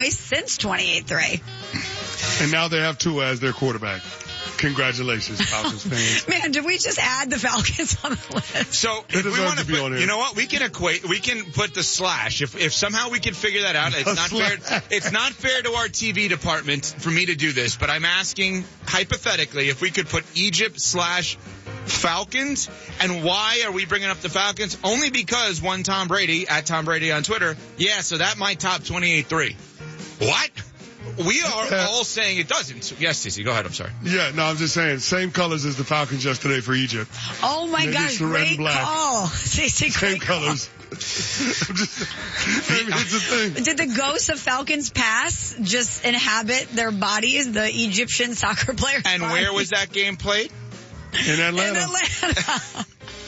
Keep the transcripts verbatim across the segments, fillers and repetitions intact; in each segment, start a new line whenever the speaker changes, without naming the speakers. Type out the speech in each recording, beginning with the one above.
twice since twenty-eight three.
And now they have Tua as their quarterback. Congratulations, Falcons fans.
Man, did we just add the Falcons on the list?
So
They
if we
deserve
want
to
to
be
put,
on here.
you know what? We can equate, we can put the slash. If if somehow we can figure that out, it's
A
not
slash.
fair. It's not fair to our T V department for me to do this, but I'm asking hypothetically if we could put Egypt slash Falcons. And why are we bringing up the Falcons? Only because one Tom Brady, at Tom Brady on Twitter, yeah, so that might top twenty-eight three. What? We are all saying it doesn't. Yes, Stacey, go ahead. I'm sorry.
Yeah, no, I'm just saying, same colors as the Falcons yesterday for Egypt.
Oh, my
Maybe
gosh,
it's the red and
great
black.
call. Stacey,
Same
great call.
colors. I'm just, I mean, it's the thing.
Did the ghosts of Falcons past just inhabit their bodies, the Egyptian soccer players'
And
bodies?
where was that game played?
In
In
Atlanta.
Atlanta.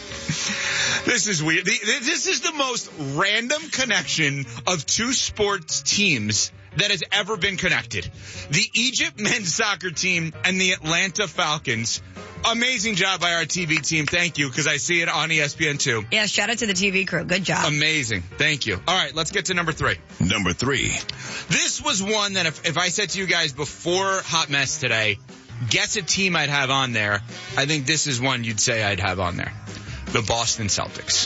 This is weird. The- This is the most random connection of two sports teams that has ever been connected. The Egypt men's soccer team and the Atlanta Falcons. Amazing job by our T V team. Thank you, because I see it on E S P N too.
Yeah, shout out to the T V crew. Good job.
Amazing. Thank you. All right, let's get to number three.
Number three.
This was one that if, if I said to you guys before Hot Mess today, guess a team I'd have on there, I think this is one you'd say I'd have on there. The Boston Celtics.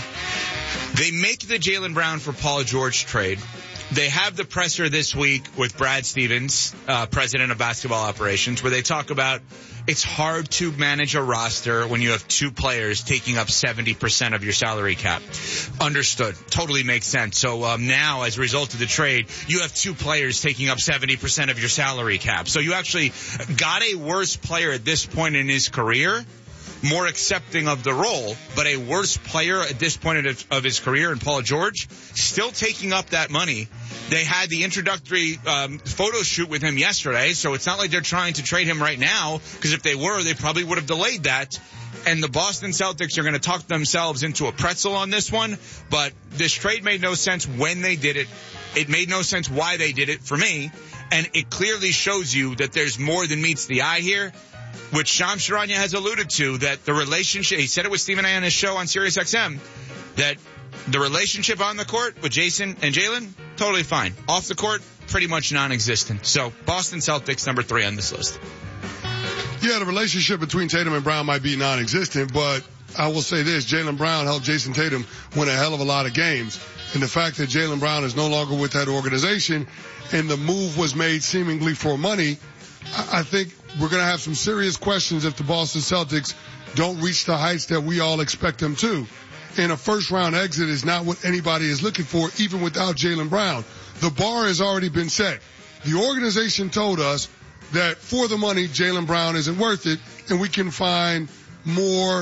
Mm.
They make the Jaylen Brown for Paul George trade. They have the presser this week with Brad Stevens, uh, president of basketball operations, where they talk about it's hard to manage a roster when you have two players taking up seventy percent of your salary cap. Understood. Totally makes sense. So um, now, as a result of the trade, you have two players taking up seventy percent of your salary cap. So you actually got a worse player at this point in his career, more accepting of the role, but a worse player at this point of of his career in Paul George, still taking up that money. They had the introductory um, photo shoot with him yesterday, so it's not like they're trying to trade him right now, because if they were, they probably would have delayed that. And the Boston Celtics are going to talk themselves into a pretzel on this one, but this trade made no sense when they did it. It made no sense why they did it for me, and it clearly shows you that there's more than meets the eye here, which Shams Charania has alluded to, that the relationship, he said it with Stephen A on his show on Sirius X M, that the relationship on the court with Jason and Jaylen, totally fine. Off the court, pretty much non-existent. So Boston Celtics, number three on this list.
Yeah, the relationship between Tatum and Brown might be non-existent, but I will say this, Jaylen Brown helped Jason Tatum win a hell of a lot of games. And the fact that Jaylen Brown is no longer with that organization and the move was made seemingly for money, I think we're going to have some serious questions if the Boston Celtics don't reach the heights that we all expect them to. And a first-round exit is not what anybody is looking for, even without Jaylen Brown. The bar has already been set. The organization told us that for the money, Jaylen Brown isn't worth it, and we can find more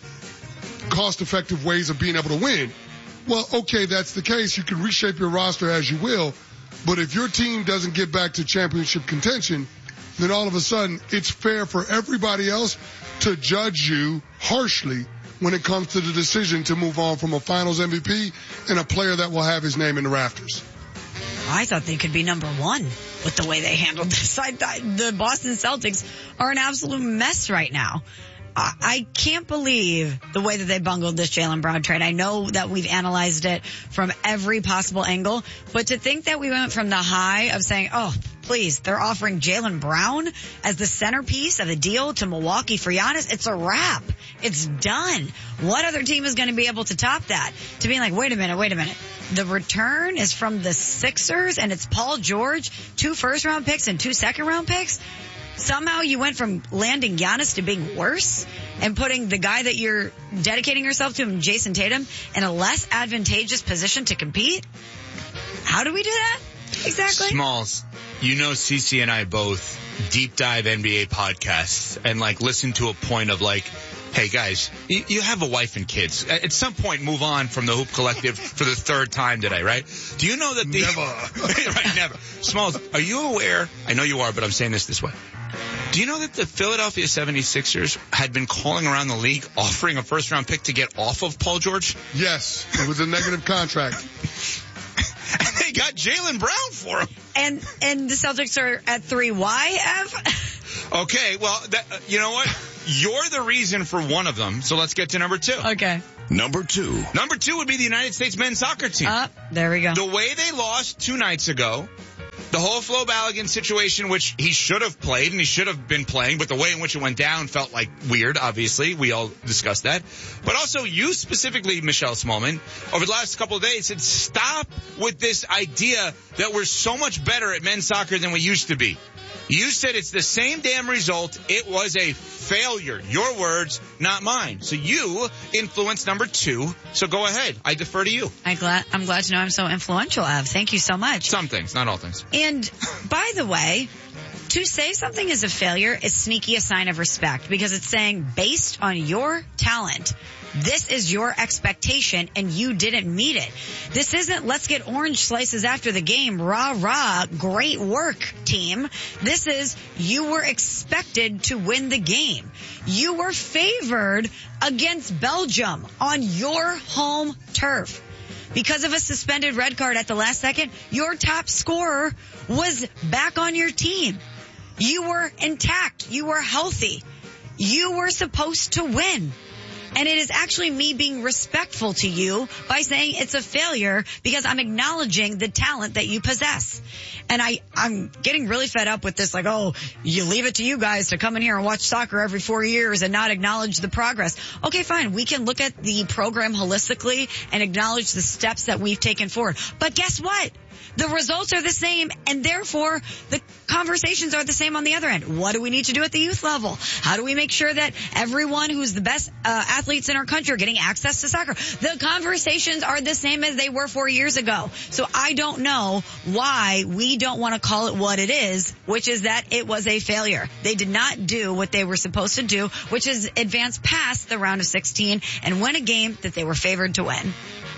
cost-effective ways of being able to win. Well, okay, that's the case. You can reshape your roster as you will, but if your team doesn't get back to championship contention, then all of a sudden it's fair for everybody else to judge you harshly when it comes to the decision to move on from a finals M V P and a player that will have his name in the rafters.
I thought they could be number one with the way they handled this. I thought the Boston Celtics are an absolute mess right now. I, I can't believe the way that they bungled this Jaylen Brown trade. I know that we've analyzed it from every possible angle, but to think that we went from the high of saying, oh, please, they're offering Jaylen Brown as the centerpiece of the deal to Milwaukee for Giannis, it's a wrap. It's done. What other team is going to be able to top that? To being like, wait a minute, wait a minute. The return is from the Sixers and it's Paul George, two first round picks and two second round picks. Somehow you went from landing Giannis to being worse and putting the guy that you're dedicating yourself to, Jason Tatum, in a less advantageous position to compete. How do we do that? Exactly.
Smalls, you know Cece and I both deep dive N B A podcasts and like listen to a point of like, hey guys, you, you have a wife and kids. At some point, move on from the Hoop Collective for the third time today, right? Do you know that the
Never.
right, never. Smalls, are you aware? I know you are, but I'm saying this this way. Do you know that the Philadelphia seventy-sixers had been calling around the league offering a first round pick to get off of Paul George?
Yes, it was a negative contract.
And they got Jaylen Brown for him.
And and the Celtics are at three. Why, Ev?
Okay, well, that, uh, you know what? You're the reason for one of them, so let's get to number two.
Okay.
Number two.
Number two would be the United States men's soccer team.
Uh, there we go.
The way they lost two nights ago The whole Flo Balogun situation, which he should have played and he should have been playing, but the way in which it went down felt like weird, obviously. We all discussed that. But also you specifically, Michelle Smallman, over the last couple of days said stop with this idea that we're so much better at men's soccer than we used to be. You said it's the same damn result. It was a failure. Your words, not mine. So you influenced number two. So go ahead. I defer to you.
I glad, I'm glad to know I'm so influential, Ev. Thank you so much.
Some things, not all things.
And by the way, to say something is a failure is sneaky a sign of respect because it's saying based on your talent, this is your expectation and you didn't meet it. This isn't let's get orange slices after the game. Rah, rah. Great work, team. This is you were expected to win the game. You were favored against Belgium on your home turf. Because of a suspended red card at the last second, your top scorer was back on your team. You were intact. You were healthy. You were supposed to win. And it is actually me being respectful to you by saying it's a failure because I'm acknowledging the talent that you possess. And I, I'm getting really fed up with this, like, oh, you leave it to you guys to come in here and watch soccer every four years and not acknowledge the progress. Okay, fine. We can look at the program holistically and acknowledge the steps that we've taken forward. But guess what? The results are the same, and therefore the conversations are the same on the other end. What do we need to do at the youth level? How do we make sure that everyone who's the best uh, athletes in our country are getting access to soccer? The conversations are the same as they were four years ago. So I don't know why we don't want to call it what it is, which is that it was a failure. They did not do what they were supposed to do, which is advance past the round of sixteen and win a game that they were favored to win.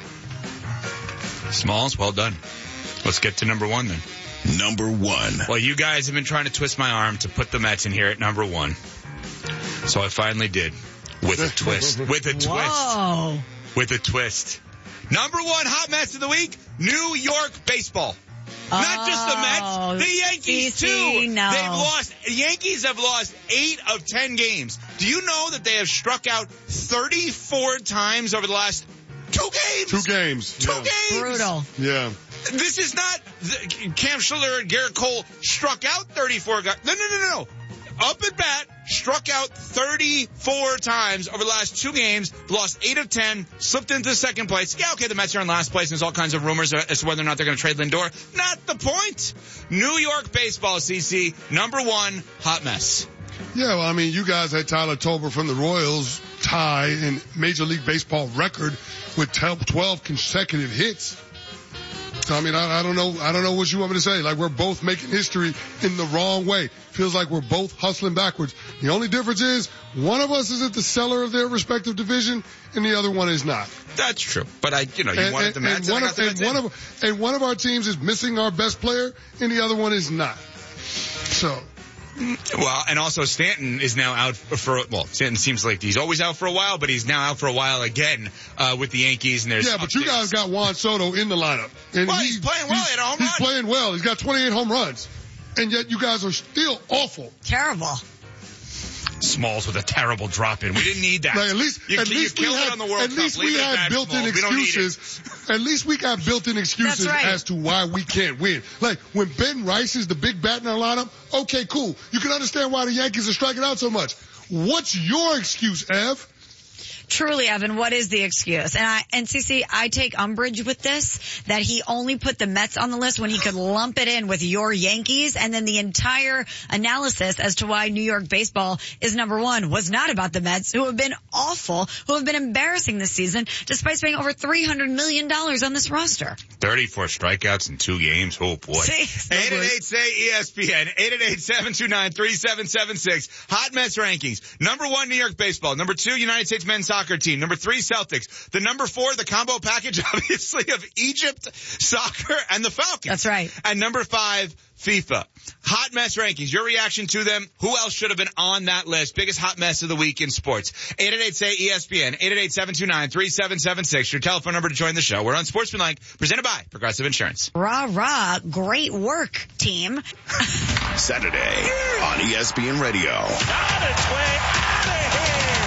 Smalls, well done. Let's get to number one then.
Number one.
Well, you guys have been trying to twist my arm to put the Mets in here at number one. So I finally did. With a twist. With a twist.
Whoa.
With a twist. Number one hot Mets of the week, New York baseball.
Oh,
Not just the Mets, the Yankees
C C,
too.
no.
They've lost, the Yankees have lost eight of ten games. Do you know that they have struck out thirty-four times over the last two games?
Two games.
Two
yeah.
games.
Brutal.
Yeah.
This is not the, Cam Schiller and Garrett Cole struck out thirty-four guys. No, no, no, no, no. Up at bat, struck out thirty-four times over the last two games, lost eight of ten, slipped into second place. Yeah, okay, the Mets are in last place, and there's all kinds of rumors as to whether or not they're going to trade Lindor. Not the point. New York baseball, C C, number one, hot mess.
Yeah, well, I mean, you guys had Tyler Tolbert from the Royals tie in Major League Baseball record with twelve consecutive hits. So, I mean, I, I don't know, I don't know what you want me to say. Like, we're both making history in the wrong way. Feels like we're both hustling backwards. The only difference is one of us is at the cellar of their respective division and the other one is not.
That's true. But I, you know, you
and,
wanted
and,
the Mets
and one,
and I
of,
got the
and
Mets
one
in.
of, and one of our teams is missing our best player and the other one is not. So.
Well, and also Stanton is now out for, well, Stanton seems like he's always out for a while, but he's now out for a while again, uh, with the Yankees and there's
Yeah, but you guys got Juan Soto in the lineup. And
well,
he,
he's playing well. He had a home
He's
run.
playing well. He's got twenty-eight home runs. And yet you guys are still awful.
Terrible.
Smalls with a terrible drop in. We didn't need that.
Like at least,
you,
at
you
least we
killed
had,
it on the World
at least
Cup.
we
Leave it at
had
that,
built-in
Smalls. We don't need it.
excuses. At least we got built-in excuses
right.
as to why we can't win. Like when Ben Rice is the big bat in our lineup, okay, cool. You can understand why the Yankees are striking out so much. What's your excuse, Ev?
Truly, Evan, what is the excuse? And I, and C C, I take umbrage with this, that he only put the Mets on the list when he could lump it in with your Yankees, and then the entire analysis as to why New York baseball is number one was not about the Mets, who have been awful, who have been embarrassing this season, despite spending over three hundred million dollars on this roster.
thirty-four strikeouts in two games. Oh boy.
See?
eight eight eight say E S P N. eight eight eight, seven two nine, three seven seven six. Hot Mets rankings. Number one, New York baseball. Number two, United States men's soccer team. Number three, Celtics. The number four, the combo package, obviously, of Egypt, soccer, and the Falcons.
That's right.
And number five, FIFA. Hot mess rankings. Your reaction to them. Who else should have been on that list? Biggest hot mess of the week in sports. eight eight eight say E S P N. eight eight eight, seven two nine, three seven seven six. Your telephone number to join the show. We're on Sportsmanlike, presented by Progressive Insurance.
Rah, rah. Great work, team.
Saturday on E S P N Radio.
On its way out of here.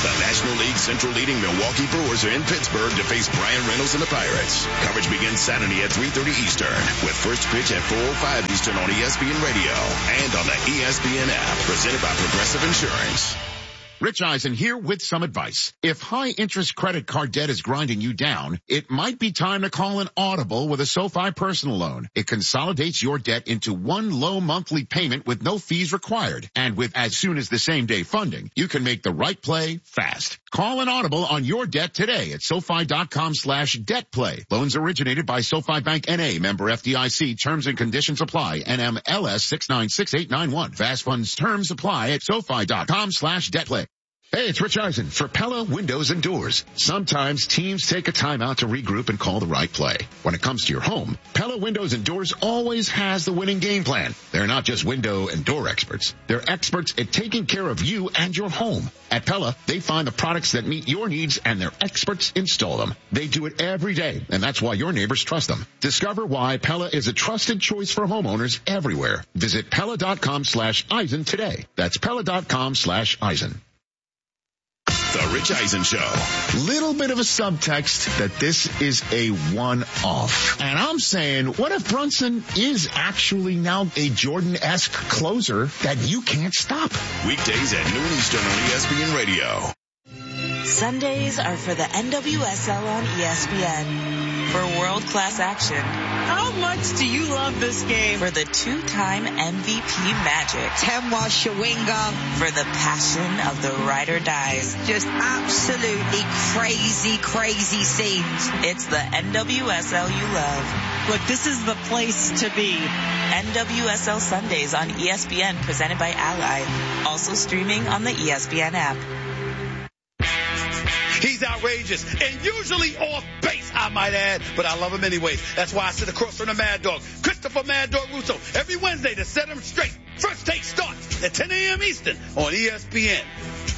The National League Central leading Milwaukee Brewers are in Pittsburgh to face Brian Reynolds and the Pirates. Coverage begins Saturday at three thirty Eastern, with first pitch at four oh five Eastern on E S P N Radio and on the E S P N app, presented by Progressive Insurance.
Rich Eisen here with some advice. If high-interest credit card debt is grinding you down, it might be time to call an Audible with a SoFi personal loan. It consolidates your debt into one low monthly payment with no fees required. And with as soon as the same day funding, you can make the right play fast. Call an Audible on your debt today at SoFi.com slash debt play. Loans originated by SoFi Bank N A, member F D I C. Terms and conditions apply. N M L S six nine six eight nine one. Fast funds terms apply at SoFi.com slash debt play. Hey, it's Rich Eisen for Pella Windows and Doors. Sometimes teams take a timeout to regroup and call the right play. When it comes to your home, Pella Windows and Doors always has the winning game plan. They're not just window and door experts. They're experts at taking care of you and your home. At Pella, they find the products that meet your needs and their experts install them. They do it every day, and that's why your neighbors trust them. Discover why Pella is a trusted choice for homeowners everywhere. Visit Pella.com slash Eisen today. That's Pella.com slash Eisen.
The Rich Eisen Show.
Little bit of a subtext that this is a one-off. And I'm saying, what if Brunson is actually now a Jordan-esque closer that you can't stop?
Weekdays at noon Eastern on E S P N Radio.
Sundays are for the N W S L on E S P N. For world-class action.
How much do you love this game?
For the two-time M V P magic.
Temwa Shawinga.
For the passion of the ride or dies.
Just absolutely crazy, crazy scenes.
It's the N W S L you love.
Look, this is the place to be.
N W S L Sundays on E S P N, presented by Ally. Also streaming on the E S P N app.
He's outrageous and usually off base, I might add, but I love him anyways. That's why I sit across from the Mad Dog, Christopher Mad Dog Russo, every Wednesday to set him straight. First Take starts at ten a.m. Eastern on E S P N.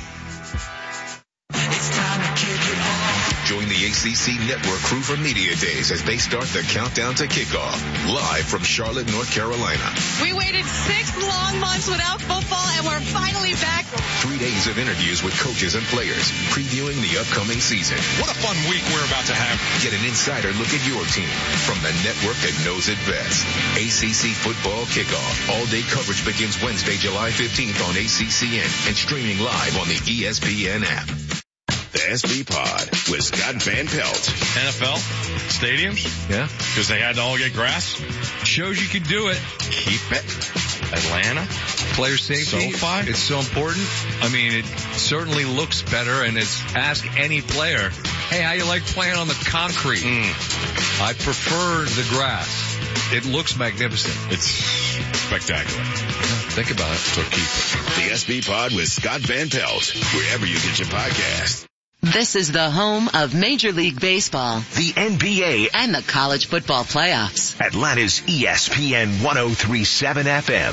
It's time to kick it off.
Join the A C C Network crew for Media Days as they start the countdown to kickoff. Live from Charlotte, North Carolina.
We waited six long months without football, and we're finally back.
Three days of interviews with coaches and players, previewing the upcoming season.
What a fun week we're about to have.
Get an insider look at your team from the network that knows it best. A C C Football Kickoff. All-day coverage begins Wednesday, July fifteenth on A C C N and streaming live on the E S P N app. The S B Pod with Scott Van Pelt.
N F L stadiums?
Yeah.
Because they had to all get grass. Shows you can do it. Keep it. Atlanta.
Player safety.
SoFi.
It's so important. I mean, it certainly looks better, and it's ask any player, hey, how you like playing on the concrete?
Mm.
I prefer the grass. It looks magnificent.
It's spectacular.
Think about it.
So keep it.
The S B Pod with Scott Van Pelt, wherever you get your podcast.
This is the home of Major League Baseball,
the N B A,
and the college football playoffs.
Atlanta's E S P N one oh three point seven F M.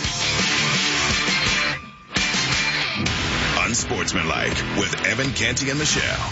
Unsportsmanlike with Evan Canty and Michelle.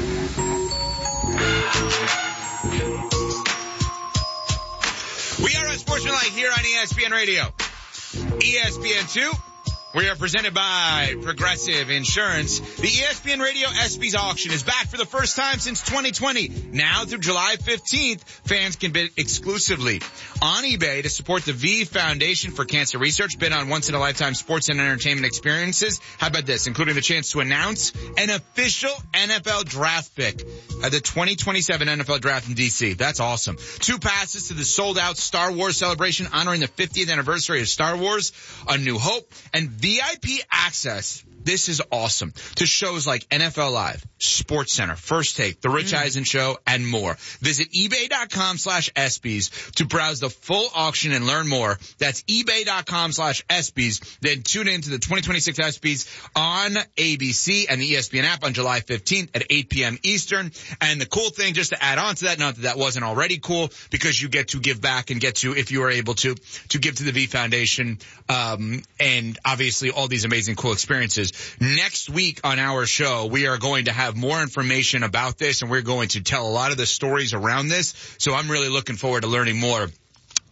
We are Unsportsmanlike here on E S P N Radio. E S P N two. We are presented by Progressive Insurance. The E S P N Radio ESPYs auction is back for the first time since twenty twenty. Now through July fifteenth, fans can bid exclusively on eBay to support the V Foundation for Cancer Research. Bid on once-in-a-lifetime sports and entertainment experiences. How about this? Including the chance to announce an official N F L draft pick at the twenty twenty-seven N F L Draft in D C. That's awesome. Two passes to the sold-out Star Wars celebration honoring the fiftieth anniversary of Star Wars, A New Hope, and V I P access. This is awesome. To shows like N F L Live, Sports Center, First Take, The Rich mm. Eisen Show, and more. Visit ebay.com slash ESPYs to browse the full auction and learn more. That's ebay.com slash ESPYs. Then tune in to the twenty twenty-six ESPYs on A B C and the E S P N app on July fifteenth at eight p.m. Eastern. And the cool thing, just to add on to that, not that that wasn't already cool, because you get to give back and get to, if you are able to, to give to the V Foundation, um, and obviously all these amazing cool experiences. Next week on our show, we are going to have more information about this, and we're going to tell a lot of the stories around this. So I'm really looking forward to learning more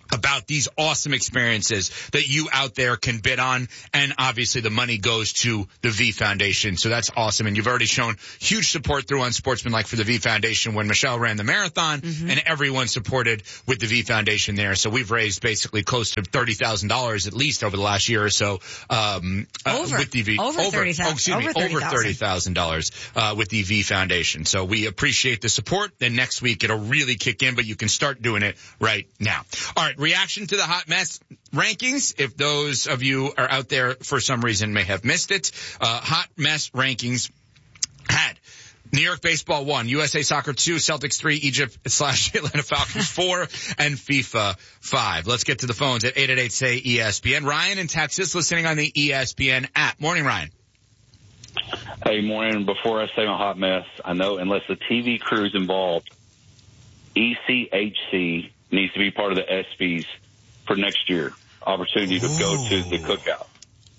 about these awesome experiences that you out there can bid on. And obviously the money goes to the V Foundation. So that's awesome. And you've already shown huge support through Unsportsmanlike for the V Foundation when Michelle ran the marathon, mm-hmm. and everyone supported with the V Foundation there. So we've raised basically close to thirty thousand dollars at least over the last year or so, um,
over,
uh, with the V.
Over, over thirty thousand dollars.
Oh, excuse me, over thirty thousand dollars, uh, with the V Foundation. So we appreciate the support. Then next week it'll really kick in, but you can start doing it right now. All right. Reaction to the Hot Mess rankings, if those of you are out there for some reason may have missed it. Uh, Hot Mess rankings had New York Baseball one, U S A Soccer two, Celtics three, Egypt slash Atlanta Falcons four, and FIFA five. Let's get to the phones at eight eight eight, say E S P N. Ryan in Texas listening on the E S P N app. Morning, Ryan.
Hey, morning. Before I say my hot mess, I know unless the T V crew's involved, E C H C needs to be part of the E S P Ys for next year. Opportunity to Ooh. go to the cookout.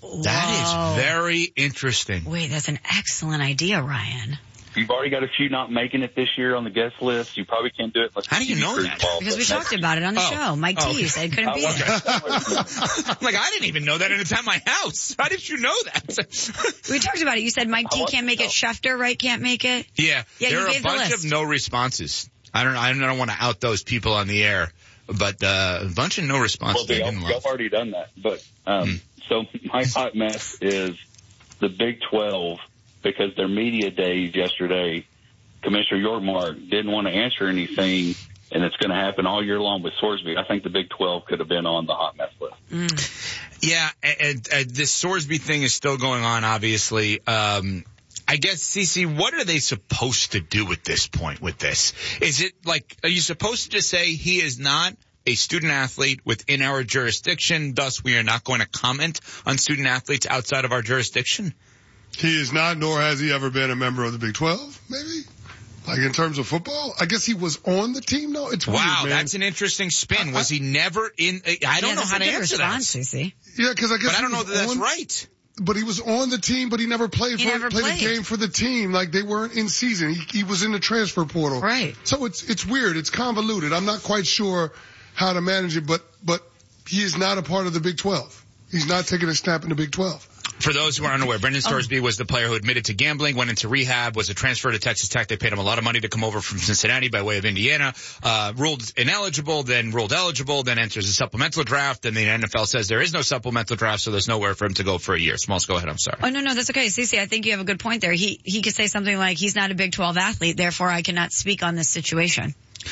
That is very interesting.
Wait, that's an excellent idea, Ryan.
You've already got a few not making it this year on the guest list. You probably can't do it.
How do you know that?
Involved,
because we talked about it on the
oh.
show. Mike
oh,
T
okay.
said couldn't be
oh, okay.
there.
I'm like, I didn't even know that, and it's at my house. How did you know that?
We talked about it. You said Mike T can't make it. Schefter, right, can't make it?
Yeah.
Yeah,
there
you
are
gave
a bunch
the list.
of no responses. I don't I don't want to out those people on the air, but uh, a bunch of no responses.
Well, y'all, y'all already done that. But um, mm. So my hot mess is the Big twelve, because their media days yesterday, Commissioner Yorkmark didn't want to answer anything, and it's going to happen all year long with Sorsby. I think the Big twelve could have been on the hot mess list.
Mm. Yeah, and, and this Sorsby thing is still going on, obviously. Um, I guess, Cece, what are they supposed to do at this point with this? Is it like, are you supposed to just say he is not a student athlete within our jurisdiction, thus we are not going to comment on student athletes outside of our jurisdiction?
He is not, nor has he ever been a member of the Big twelve, maybe? Like in terms of football? I guess he was on the team, though. It's weird,
wow,
man.
That's an interesting spin. Was he never in? I don't
yeah,
know how to answer
response,
that.
Cece.
Yeah, because I guess.
But I don't know
that
that's
on,
right.
But he was on the team, but he never played
he
for
never
played,
played
a game for the team. Like they weren't in season. He, he was in the transfer portal.
Right.
So it's it's weird. It's convoluted. I'm not quite sure how to manage it, but but he is not a part of the Big twelve. He's not taking a snap in the Big twelve.
For those who are unaware, Brendan Sorsby was the player who admitted to gambling, went into rehab, was a transfer to Texas Tech. They paid him a lot of money to come over from Cincinnati by way of Indiana, uh, ruled ineligible, then ruled eligible, then enters a supplemental draft. Then the N F L says there is no supplemental draft, so there's nowhere for him to go for a year. Smalls, go ahead. I'm sorry.
Oh, no, no, that's okay. Cece, I think you have a good point there. He, he could say something like, he's not a Big twelve athlete, therefore I cannot speak on this situation.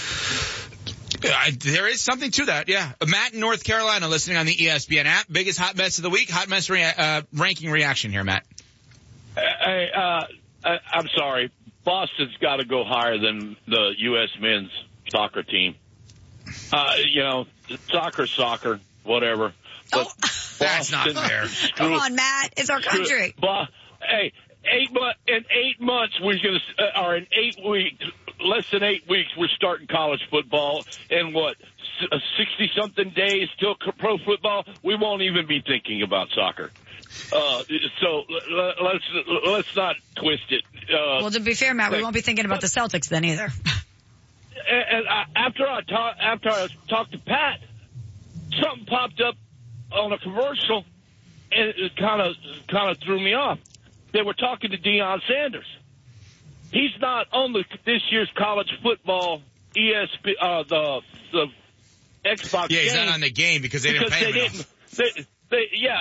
Uh, there is something to that, yeah. Matt in North Carolina listening on the E S P N app. Biggest hot mess of the week. Hot mess rea- uh, ranking reaction here, Matt.
Hey, uh, I, I'm sorry. Boston's got to go higher than the U S men's soccer team. Uh, you know, soccer, soccer, whatever. But
oh,
that's not fair.
Come on, Matt. It's our country.
But, hey, eight mo- in eight months, we're going to, uh, or in eight weeks, less than eight weeks, we're starting college football. In what, sixty-something days till pro football? We won't even be thinking about soccer. Uh, so let's let's not twist it. Uh,
well, to be fair, Matt, we won't be thinking about the Celtics then either.
And, and I, after I talk, after I talked to Pat, something popped up on a commercial, and it kind of kind of threw me off. They were talking to Deion Sanders. He's not on the this year's college football E S P uh, the the Xbox.
Yeah, he's
game
not on the game because they didn't
because
pay
they
him
didn't. They, they, yeah.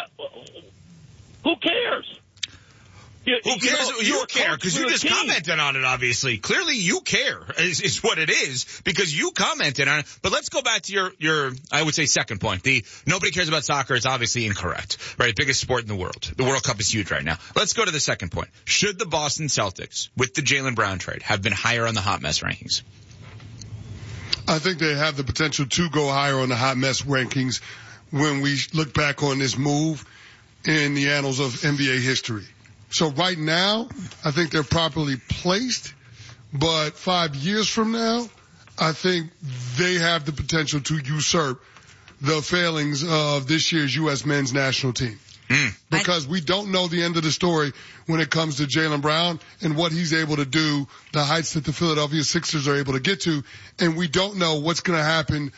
Who cares? You,
Who cares?
You, know,
you care because you just
team.
commented on it, obviously. Clearly you care is, is what it is because you commented on it. But let's go back to your, your, I would say second point. The nobody cares about soccer is obviously incorrect, right? Biggest sport in the world. The World Cup is huge right now. Let's go to the second point. Should the Boston Celtics, with the Jaylen Brown trade, have been higher on the hot mess rankings?
I think they have the potential to go higher on the hot mess rankings when we look back on this move in the annals of N B A history. So right now, I think they're properly placed, but five years from now, I think they have the potential to usurp the failings of this year's U S men's national team. Mm. Because we don't know the end of the story when it comes to Jaylen Brown and what he's able to do, the heights that the Philadelphia Sixers are able to get to, and we don't know what's going to happen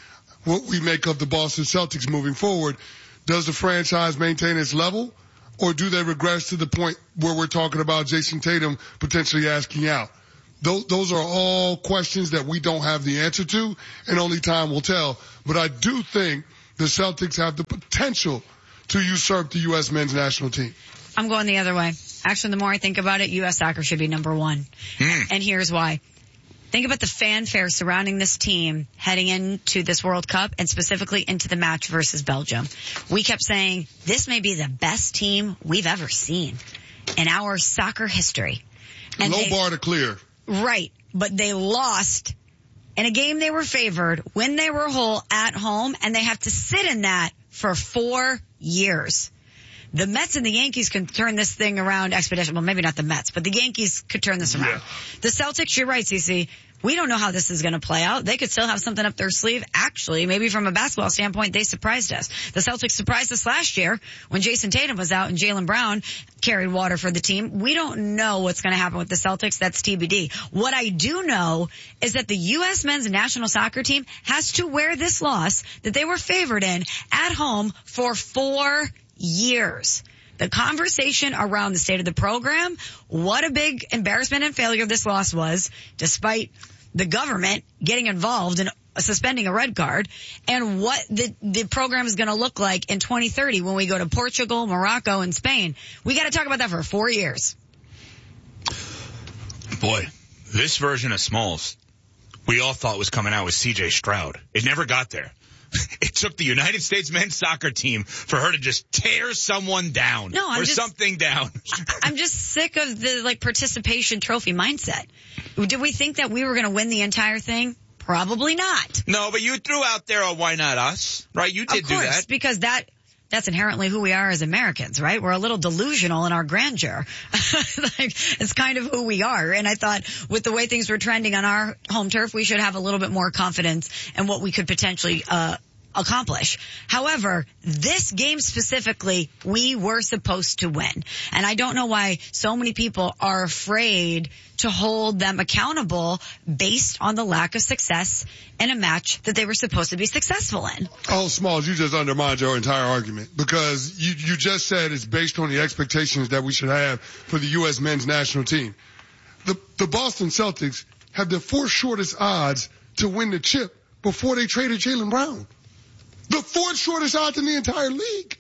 what we make of the Boston Celtics moving forward. Does the franchise maintain its level, or do they regress to the point where we're talking about Jason Tatum potentially asking out? Those, those are all questions that we don't have the answer to, and only time will tell. But I do think the Celtics have the potential to usurp the U S men's national team.
I'm going the other way. Actually, the more I think about it, U S soccer should be number one. Mm. And here's why. Think about the fanfare surrounding this team heading into this World Cup and specifically into the match versus Belgium. We kept saying, this may be the best team we've ever seen in our soccer history. And
Low
they,
bar to clear.
Right. But they lost in a game they were favored when they were whole at home, and they have to sit in that for four years. The Mets and the Yankees can turn this thing around expeditiously. Well, maybe not the Mets, but the Yankees could turn this around. Yeah. The Celtics, you're right, Cece. We don't know how this is going to play out. They could still have something up their sleeve. Actually, maybe from a basketball standpoint, they surprised us. The Celtics surprised us last year when Jason Tatum was out and Jaylen Brown carried water for the team. We don't know what's going to happen with the Celtics. That's T B D. What I do know is that the U S men's national soccer team has to wear this loss that they were favored in at home for four years. The conversation around the state of the program, what a big embarrassment and failure this loss was, despite the government getting involved in suspending a red card, and what the, the program is going to look like in twenty thirty when we go to Portugal, Morocco, and Spain. We got to talk about that for four years.
Boy, this version of Smalls we all thought was coming out with C J Stroud. It never got there. It took the United States men's soccer team for her to just tear someone down
no, I'm
or
just,
something down.
I'm just sick of the like participation trophy mindset. Did we think that we were going to win the entire thing? Probably not.
No, but you threw out there a why not us, right? You did
of course,
do that.
Because that that's inherently who we are as Americans, right? We're a little delusional in our grandeur. Like, it's kind of who we are. And I thought with the way things were trending on our home turf, we should have a little bit more confidence in what we could potentially uh accomplish. However, this game specifically, we were supposed to win. And I don't know why so many people are afraid to hold them accountable based on the lack of success in a match that they were supposed to be successful in.
Oh, Smalls, you just undermined your entire argument because you, you just said it's based on the expectations that we should have for the U S men's national team. The, the Boston Celtics have the fourth shortest odds to win the chip before they traded Jaylen Brown. The fourth shortest odds in the entire league.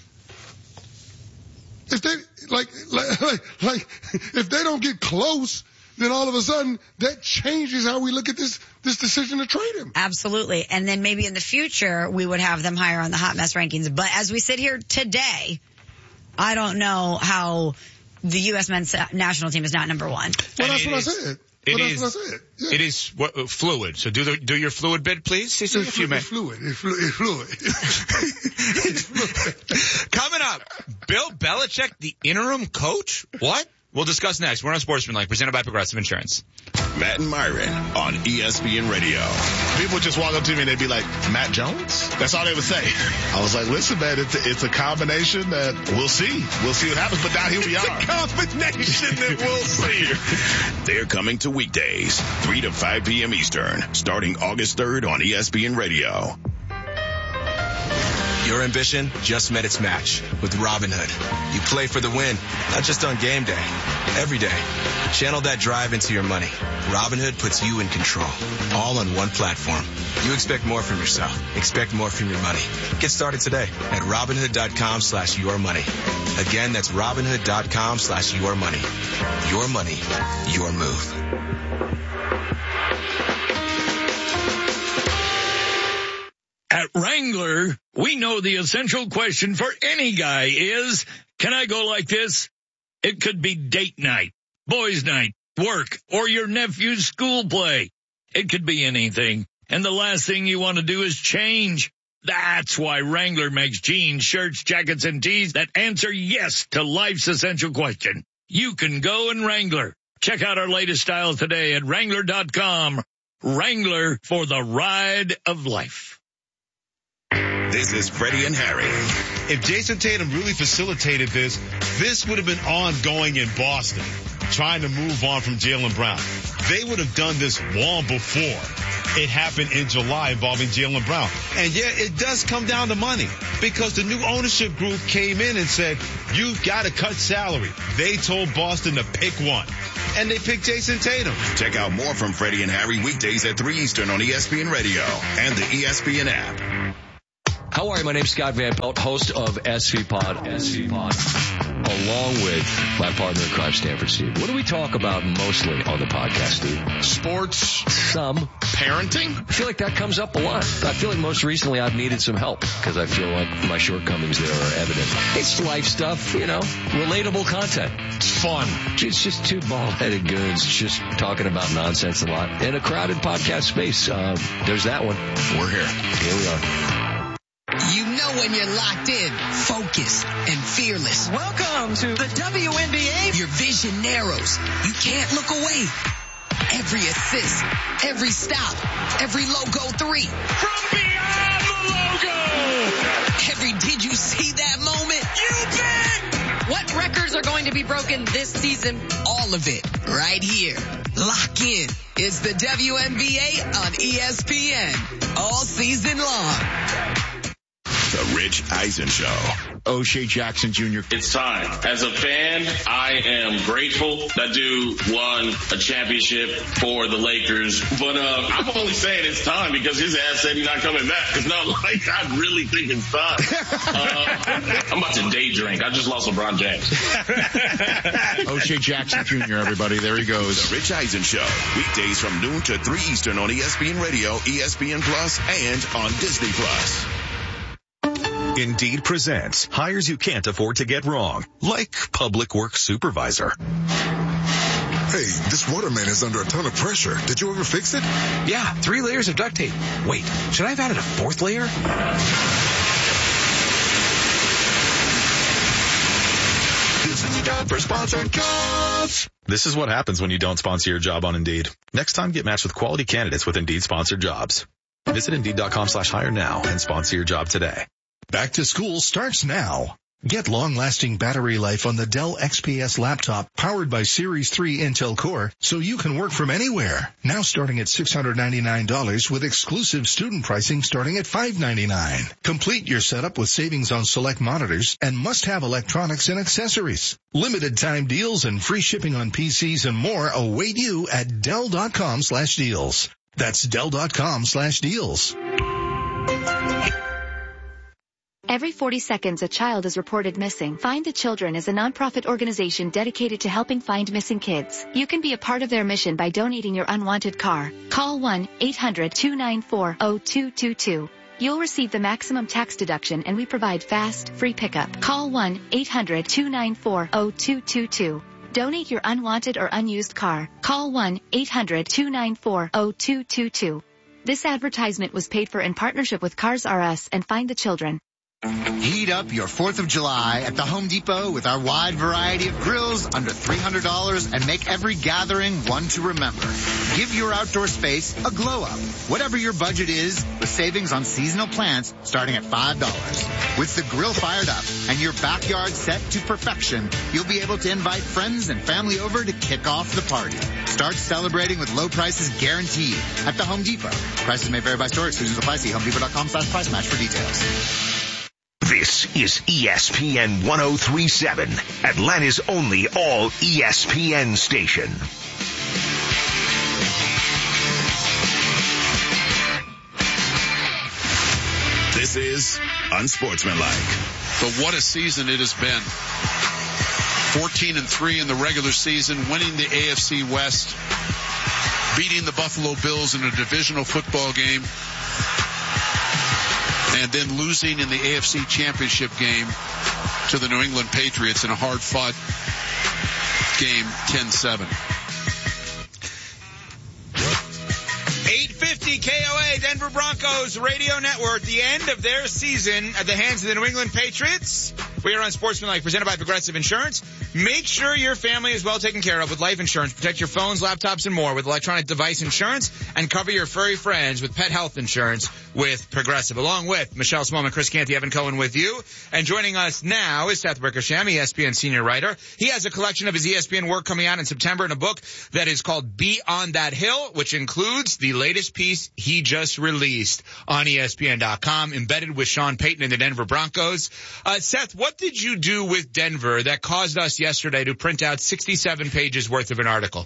If they, like, like, like, like, if they don't get close, then all of a sudden that changes how we look at this, this decision to trade him.
Absolutely. And then maybe in the future we would have them higher on the hot mess rankings. But as we sit here today, I don't know how the U S men's national team is not number one.
Well, that's what I said.
It
well,
is,
that's what I said. Yeah.
It is what, uh, fluid. So do the, do your fluid bit, please.
It's,
if you may.
It's fluid. It's fluid. It's fluid. It's fluid.
Coming up, Bill Belichick, the interim coach? What? We'll discuss next. We're on Sportsmanlike, presented by Progressive Insurance.
Matt and Myron on E S P N Radio.
People would just walk up to me and they'd be like, Matt Jones? That's all they would say. I was like, listen, man, it's a, it's a combination that we'll see. We'll see what happens. But now here we
it's
are.
It's a combination that we'll see. They're coming to weekdays, three to five p.m. Eastern, starting August third on E S P N Radio.
Your ambition just met its match with Robinhood. You play for the win, not just on game day, every day. Channel that drive into your money. Robinhood puts you in control, all on one platform. You expect more from yourself. Expect more from your money. Get started today at Robinhood.com slash your money. Again, that's Robinhood.com slash your money. Your money, your move.
At Wrangler, we know the essential question for any guy is, can I go like this? It could be date night, boys' night, work, or your nephew's school play. It could be anything. And the last thing you want to do is change. That's why Wrangler makes jeans, shirts, jackets, and tees that answer yes to life's essential question. You can go in Wrangler. Check out our latest styles today at Wrangler dot com. Wrangler, for the ride of life.
This is Freddie and Harry.
If Jason Tatum really facilitated this, this would have been ongoing in Boston, trying to move on from Jaylen Brown. They would have done this long before.
it happened in July involving Jaylen Brown. And yeah, it does come down to money because the new ownership group came in and said, you've got to cut salary. They told Boston to pick one. And they picked Jason Tatum.
Check out more from Freddie and Harry weekdays at three Eastern on E S P N Radio and the E S P N app.
How are you? My name's Scott Van Pelt, host of S V Pod, S V Pod, along with my partner in crime, Stanford Steve. What do we talk about mostly on the podcast, Steve?
Sports.
Some.
Parenting.
I feel like that comes up a lot. I feel like most recently I've needed some help because I feel like my shortcomings there are evident. It's life stuff, you know, relatable content.
It's fun.
It's just two bald-headed goons just talking about nonsense a lot in a crowded podcast space. Uh, there's that one.
We're here.
Here we are.
You know when you're locked in, focused, and fearless.
Welcome to the W N B A.
Your vision narrows. You can't look away. Every assist, every stop, every logo three.
From beyond the logo!
Every did you see that moment?
You bet! What records are going to be broken this season?
All of it, right here. Lock in. It's the W N B A on E S P N. All season long.
The Rich Eisen Show.
O'Shea Jackson Junior
It's time. As a fan, I am grateful that dude won a championship for the Lakers. But uh, I'm only saying it's time because his ass said he's not coming back. It's not like I really think it's time. Uh, I'm about to day drink. I just lost LeBron James.
O'Shea Jackson Junior, everybody. There he goes.
The Rich Eisen Show. Weekdays from noon to three Eastern on E S P N Radio, E S P N Plus, and on Disney Plus.
Indeed presents hires you can't afford to get wrong, like public works supervisor.
Hey, this waterman is under a ton of pressure. Did you ever fix it?
Yeah, three layers of duct tape. Wait, should I have added a fourth layer?
This is a job for sponsored jobs. This is what happens when you don't sponsor your job on Indeed. Next time, get matched with quality candidates with Indeed sponsored jobs. Visit Indeed.com slash hire now and sponsor your job today.
Back to school starts now. Get long-lasting battery life on the Dell X P S laptop powered by Series three Intel Core so you can work from anywhere. Now starting at six hundred ninety-nine dollars with exclusive student pricing starting at five hundred ninety-nine dollars. Complete your setup with savings on select monitors and must-have electronics and accessories. Limited time deals and free shipping on P Cs and more await you at Dell.com slash deals. That's Dell.com slash deals.
Every forty seconds, a child is reported missing. Find the Children is a nonprofit organization dedicated to helping find missing kids. You can be a part of their mission by donating your unwanted car. Call one eight hundred two nine four zero two two two. You'll receive the maximum tax deduction and we provide fast, free pickup. Call one eight hundred two nine four zero two two two. Donate your unwanted or unused car. Call one eight hundred two nine four zero two two two. This advertisement was paid for in partnership with Cars R Us and Find the Children.
Heat up your fourth of July at the Home Depot with our wide variety of grills under three hundred dollars and make every gathering one to remember. Give your outdoor space a glow up. Whatever your budget is, with savings on seasonal plants starting at five dollars. With the grill fired up and your backyard set to perfection, you'll be able to invite friends and family over to kick off the party. Start celebrating with low prices guaranteed at the Home Depot. Prices may vary by store. Exclusions apply. See homedepot.com slash price match for details.
This is E S P N one oh three point seven, Atlanta's only all E S P N station.
This is Unsportsmanlike.
But what a season it has been. fourteen and three in the regular season, winning the A F C West, beating the Buffalo Bills in a divisional football game, and then losing in the A F C Championship game to the New England Patriots in a hard-fought game, ten seven.
eight fifty K O A, Denver Broncos radio network, the end of their season at the hands of the New England Patriots. We are on Sportsmanlike, presented by Progressive Insurance. Make sure your family is well taken care of with life insurance. Protect your phones, laptops, and more with electronic device insurance, and cover your furry friends with pet health insurance with Progressive. Along with Michelle Smallman, Chris Canty, Evan Cohen with you. And joining us now is Seth Wickersham, E S P N senior writer. He has a collection of his E S P N work coming out in September in a book that is called Be on That Hill, which includes the latest piece he just released on E S P N dot com, embedded with Sean Payton and the Denver Broncos. Uh, Seth, what did you do with Denver that caused us yesterday to print out sixty-seven pages worth of an article?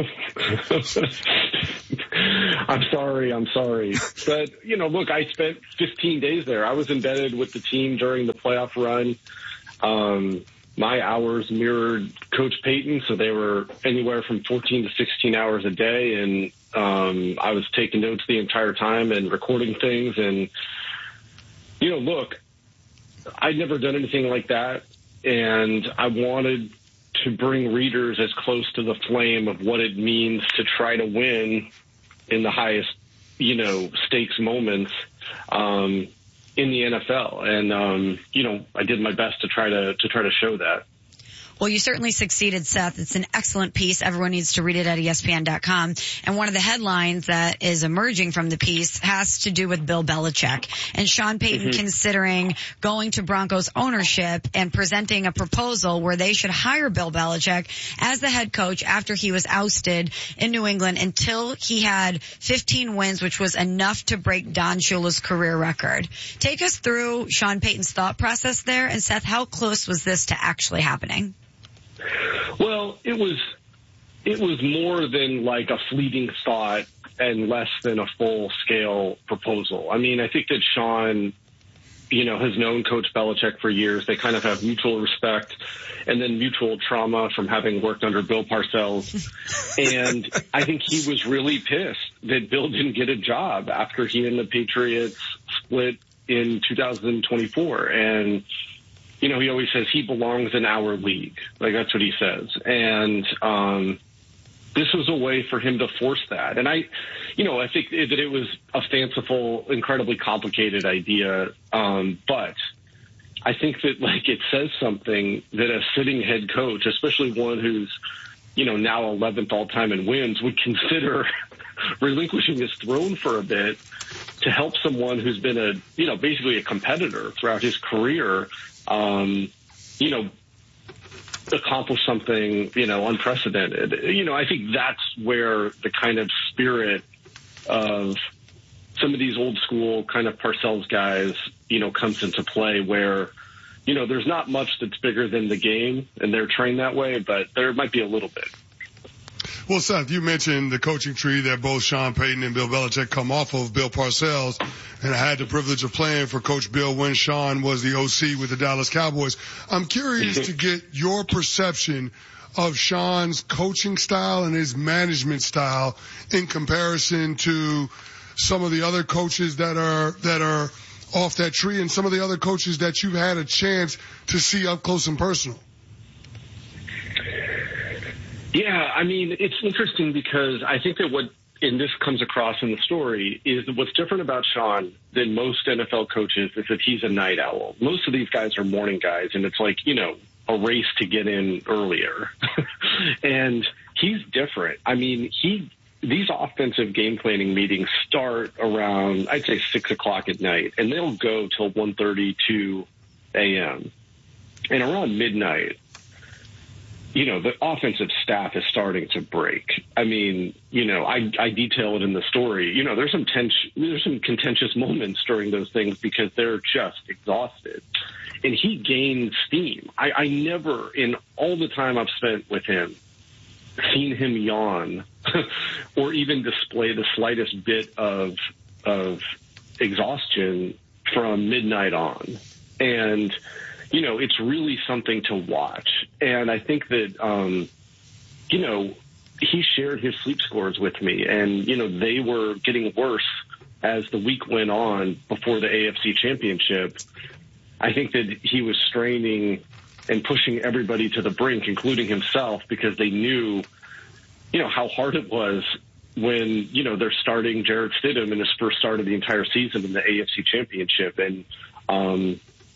I'm sorry, I'm sorry. But, you know, look, I spent fifteen days there. I was embedded with the team during the playoff run. Um, my hours mirrored Coach Payton, so they were anywhere from fourteen to sixteen hours a day. And um, I was taking notes the entire time and recording things. And, you know, look, I'd never done anything like that. And I wanted to bring readers as close to the flame of what it means to try to win in the highest, you know, stakes moments um, in the N F L. And, um, you know, I did my best to try to, to try to show that.
Well, you certainly succeeded, Seth. It's an excellent piece. Everyone needs to read it at E S P N dot com. And one of the headlines that is emerging from the piece has to do with Bill Belichick and Sean Payton mm-hmm. considering going to Broncos ownership and presenting a proposal where they should hire Bill Belichick as the head coach after he was ousted in New England until he had fifteen wins, which was enough to break Don Shula's career record. Take us through Sean Payton's thought process there. And Seth, how close was this to actually happening?
Well, it was it was more than like a fleeting thought and less than a full-scale proposal. I mean, I think that Sean, you know, has known Coach Belichick for years. They kind of have mutual respect and then mutual trauma from having worked under Bill Parcells. And I think he was really pissed that Bill didn't get a job after he and the Patriots split in two thousand twenty-four. And you know, he always says he belongs in our league. Like, that's what he says. And um, this was a way for him to force that. And I, you know, I think that it was a fanciful, incredibly complicated idea. Um, but I think that, like, it says something that a sitting head coach, especially one who's, you know, now eleventh all-time in wins, would consider relinquishing his throne for a bit to help someone who's been a, you know, basically a competitor throughout his career, um, you know, accomplish something, you know, unprecedented. You know, I think that's where the kind of spirit of some of these old school kind of Parcells guys, you know, comes into play where, you know, there's not much that's bigger than the game and they're trained that way, but there might be a little bit.
Well, Seth, you mentioned the coaching tree that both Sean Payton and Bill Belichick come off of, Bill Parcells, and I had the privilege of playing for Coach Bill when Sean was the O C with the Dallas Cowboys. I'm curious to get your perception of Sean's coaching style and his management style in comparison to some of the other coaches that are that are off that tree and some of the other coaches that you've had a chance to see up close and personal.
Yeah, I mean, it's interesting because I think that what, and this comes across in the story, is that what's different about Sean than most N F L coaches is that he's a night owl. Most of these guys are morning guys, and it's like, you know, a race to get in earlier. And he's different. I mean, he these offensive game planning meetings start around, I'd say, six o'clock at night, and they'll go till one thirty, two a.m. And around midnight, you know, the offensive staff is starting to break. I mean, you know, I, I detail it in the story. You know, there's some tense, there's some contentious moments during those things because they're just exhausted. And he gained steam. I, I never, in all the time I've spent with him, seen him yawn or even display the slightest bit of of exhaustion from midnight on. And you know, it's really something to watch. And I think that, um, you know, he shared his sleep scores with me. And, you know, they were getting worse as the week went on before the A F C Championship. I think that he was straining and pushing everybody to the brink, including himself, because they knew, you know, how hard it was when, you know, they're starting Jarrett Stidham in his first start of the entire season in the A F C Championship. And, um,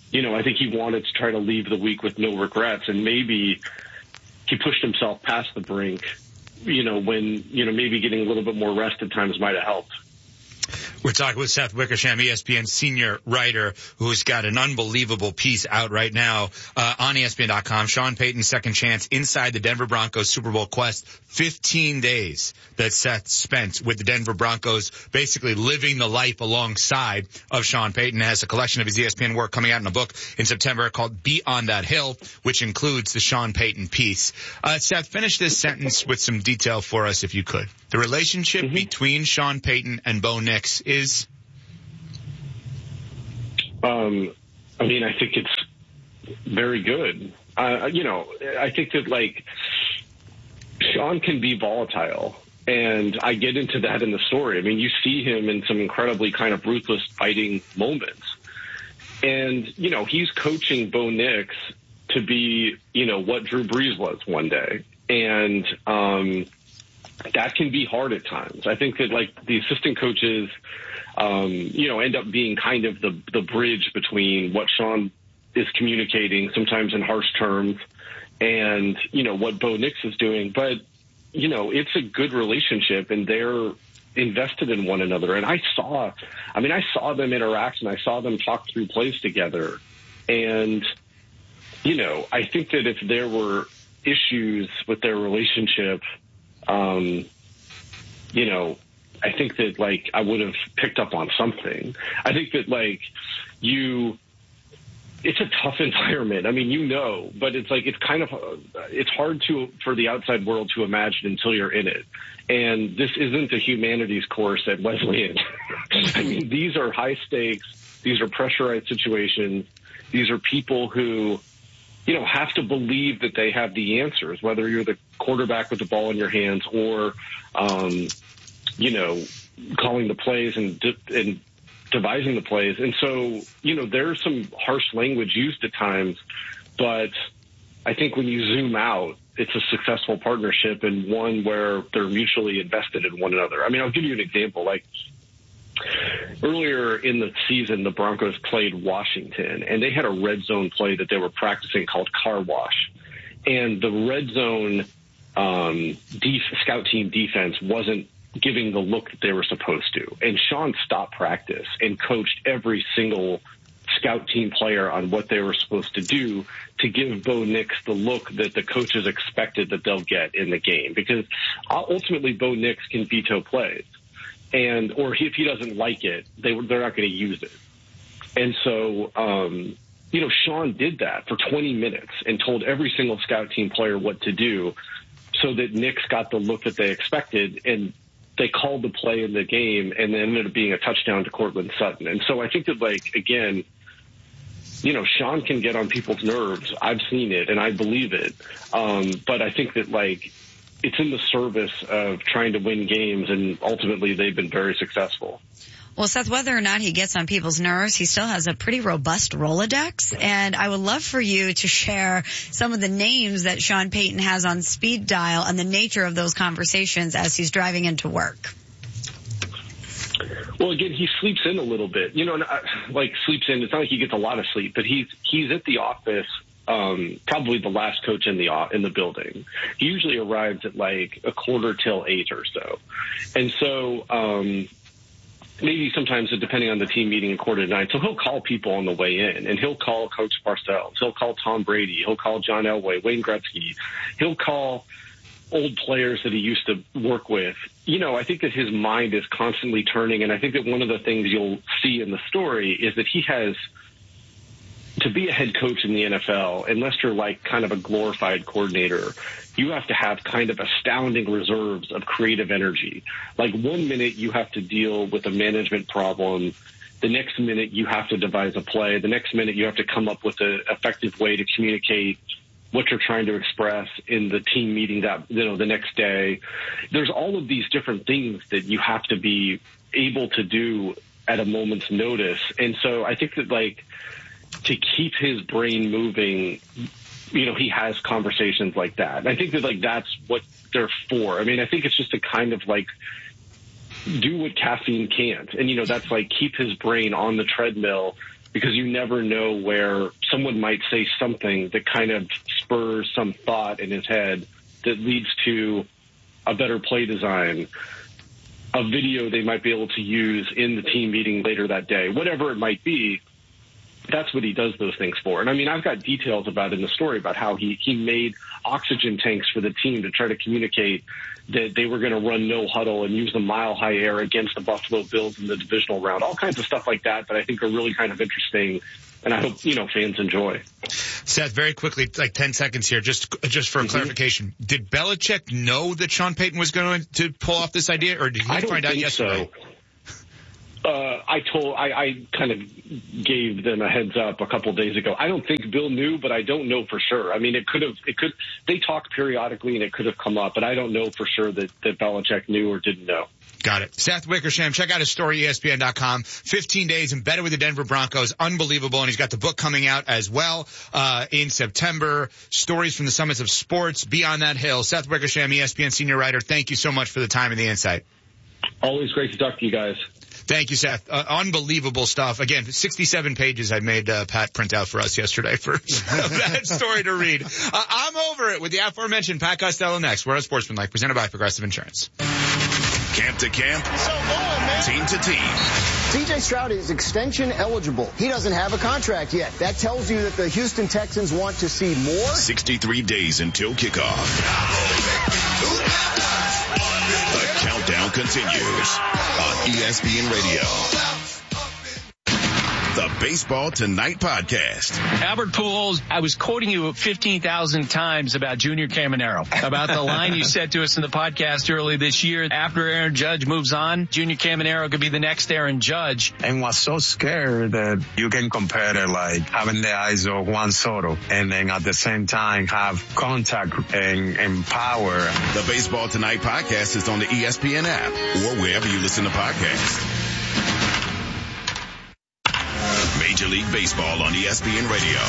you know, I think he wanted to try to leave the week with no regrets, and maybe he pushed himself past the brink, you know, when, you know, maybe getting a little bit more rest at times might have helped.
We're talking with Seth Wickersham, E S P N senior writer, who's got an unbelievable piece out right now uh, on E S P N dot com. Sean Payton's second chance inside the Denver Broncos Super Bowl quest. fifteen days that Seth spent with the Denver Broncos, basically living the life alongside of Sean Payton. Has a collection of his E S P N work coming out in a book in September called Beyond That Hill, which includes the Sean Payton piece. Uh, Seth, finish this sentence with some detail for us, if you could. The relationship mm-hmm. between Sean Payton and Bo Nix is?
Um, I mean, I think it's very good. Uh, you know, I think that, like, Sean can be volatile, and I get into that in the story. I mean, you see him in some incredibly kind of ruthless fighting moments. And, you know, he's coaching Bo Nix to be, you know, what Drew Brees was one day. And, um, that can be hard at times. I think that, like, the assistant coaches, um, you know, end up being kind of the, the bridge between what Sean is communicating, sometimes in harsh terms, and, you know, what Bo Nix is doing. But, you know, it's a good relationship, and they're invested in one another. And I saw, I mean, I saw them interact, and I saw them talk through plays together. And, you know, I think that if there were issues with their relationship, Um, you know, I think that, like, I would have picked up on something. I think that, like, you, it's a tough environment. I mean, you know, but it's like, it's kind of, it's hard to, for the outside world to imagine until you're in it. And this isn't a humanities course at Wesleyan. I mean, these are high stakes. These are pressurized situations. These are people who, you know, have to believe that they have the answers, whether you're the quarterback with the ball in your hands or, um, you know, calling the plays and, and devising the plays. And so, you know, there's some harsh language used at times, but I think when you zoom out, it's a successful partnership and one where they're mutually invested in one another. I mean, I'll give you an example. Like, earlier in the season, the Broncos played Washington, and they had a red zone play that they were practicing called Car Wash. And the red zone um, def- scout team defense wasn't giving the look that they were supposed to. And Sean stopped practice and coached every single scout team player on what they were supposed to do to give Bo Nix the look that the coaches expected that they'll get in the game. Because ultimately, Bo Nix can veto plays. And, or if he doesn't like it, they, they're not going to use it. And so, um, you know, Sean did that for twenty minutes and told every single scout team player what to do so that Nix got the look that they expected. And they called the play in the game, and it ended up being a touchdown to Cortland Sutton. And so I think that, like, again, you know, Sean can get on people's nerves. I've seen it, and I believe it. Um, but I think that, like, it's in the service of trying to win games, and ultimately they've been very successful.
Well, Seth, whether or not he gets on people's nerves, he still has a pretty robust Rolodex, and I would love for you to share some of the names that Sean Payton has on speed dial and the nature of those conversations as he's driving into work.
Well, again, he sleeps in a little bit, you know, like sleeps in. It's not like he gets a lot of sleep, but he's, he's at the office. Um, probably the last coach in the in the building. He usually arrives at like a quarter till eight or so, and so um, maybe sometimes depending on the team meeting, a quarter to nine. So he'll call people on the way in, and he'll call Coach Parcells, he'll call Tom Brady, he'll call John Elway, Wayne Gretzky, he'll call old players that he used to work with. You know, I think that his mind is constantly turning, and I think that one of the things you'll see in the story is that he has. To be a head coach in the N F L, unless you're like kind of a glorified coordinator, you have to have kind of astounding reserves of creative energy. Like one minute you have to deal with a management problem. The next minute you have to devise a play. The next minute you have to come up with an effective way to communicate what you're trying to express in the team meeting that, you know, the next day. There's all of these different things that you have to be able to do at a moment's notice. And so I think that, like, to keep his brain moving, you know, he has conversations like that. And I think that, like, that's what they're for. I mean, I think it's just to kind of, like, do what caffeine can't. And, you know, that's, like, keep his brain on the treadmill because you never know where someone might say something that kind of spurs some thought in his head that leads to a better play design, a video they might be able to use in the team meeting later that day, whatever it might be. That's what he does those things for. And I mean, I've got details about in the story about how he, he made oxygen tanks for the team to try to communicate that they were going to run no huddle and use the mile high air against the Buffalo Bills in the divisional round, all kinds of stuff like that that I think are really kind of interesting. And I hope, you know, fans enjoy.
Seth, very quickly, like ten seconds here, just just for
Mm-hmm.
clarification. Did Belichick know that Sean Payton was going to pull off this idea, or did he
I don't
find out
think
yesterday?
So. Uh, I told, I, I kind of gave them a heads up a couple days ago. I don't think Bill knew, but I don't know for sure. I mean, it could have, it could, they talk periodically and it could have come up, but I don't know for sure that, that Belichick knew or didn't know.
Got it. Seth Wickersham, check out his story, E S P N dot com. fifteen days embedded with the Denver Broncos. Unbelievable. And he's got the book coming out as well, uh, in September. Stories from the summits of sports, Beyond That Hill. Seth Wickersham, E S P N senior writer. Thank you so much for the time and the insight.
Always great to talk to you guys.
Thank you, Seth. Uh, unbelievable stuff. Again, sixty-seven pages I made uh, Pat print out for us yesterday for that story to read. Uh, I'm over it with the aforementioned Pat Costello next. We're on Sportsmanlike, presented by Progressive Insurance.
Camp to camp, team to team.
C J Stroud is extension eligible. He doesn't have a contract yet. That tells you that the Houston Texans want to see more.
sixty-three days until kickoff. The countdown continues on E S P N Radio. The Baseball Tonight podcast.
Albert Pujols, I was quoting you fifteen thousand times about Junior Caminero, about the line you said to us in the podcast early this year. After Aaron Judge moves on, Junior Caminero could be the next Aaron Judge.
And was so scared that you can compare it like having the eyes of Juan Soto and then at the same time have contact and, and power.
The Baseball Tonight podcast is on the E S P N app or wherever you listen to podcasts. Major League Baseball on E S P N Radio.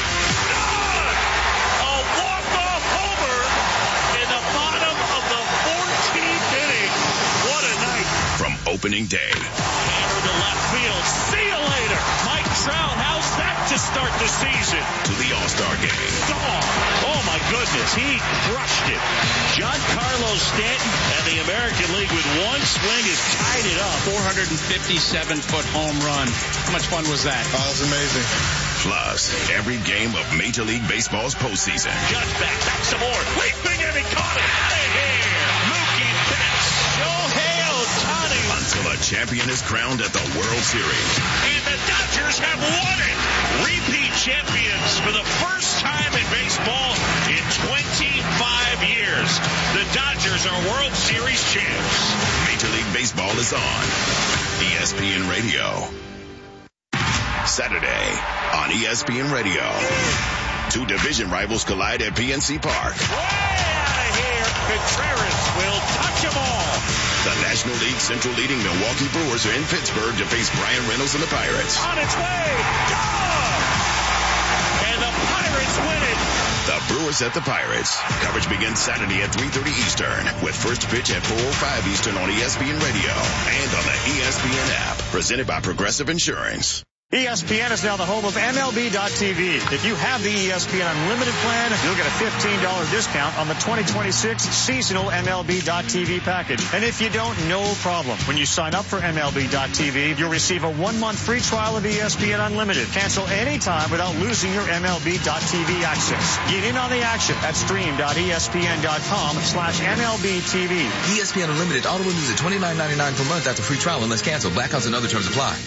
A walk-off homer in the bottom of the fourteenth inning. What a night.
From opening day.
Hammer to left field. See you later. Mike Trout, how's that to start the season?
To the All-Star game.
Gone. Oh, my goodness. He crushed it. Giancarlo Stanton and the American League with one swing has tied it up.
four hundred fifty-seven foot home run. How much fun was that?
Oh, it was amazing.
Plus, every game of Major League Baseball's postseason.
Judge back, back some more. Leaping and he caught it. Out of here. Mookie Betts. Shohei Ohtani.
Until a champion is crowned at the World Series.
And the Dodgers have won it. Repeat champions for the first time in baseball in twenty-five years. The Dodgers are World Series champs.
Major League Baseball is on E S P N Radio. Saturday on E S P N Radio. Two division rivals collide at P N C Park.
Way out of here. Contreras will touch them all.
The National League Central leading Milwaukee Brewers are in Pittsburgh to face Brian Reynolds and the Pirates.
On its way. Gone. And the Pirates win it.
The Brewers at the Pirates. Coverage begins Saturday at three thirty Eastern with first pitch at four oh five Eastern on E S P N Radio and on the E S P N app. Presented by Progressive Insurance.
E S P N is now the home of M L B dot T V. If you have the E S P N Unlimited plan, you'll get a fifteen dollars discount on the twenty twenty-six seasonal M L B dot T V package. And if you don't, no problem. When you sign up for M L B dot T V, you'll receive a one-month free trial of E S P N Unlimited. Cancel anytime without losing your M L B dot T V access. Get in on the action at stream dot E S P N dot com slash M L B T V.
E S P N Unlimited auto renews at twenty-nine ninety-nine per month after free trial unless canceled. Blackouts and other terms apply.